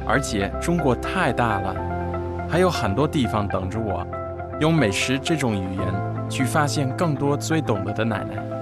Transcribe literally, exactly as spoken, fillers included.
而且中国太大了，还有很多地方等着我，用美食这种语言去发现更多最懂得的奶奶。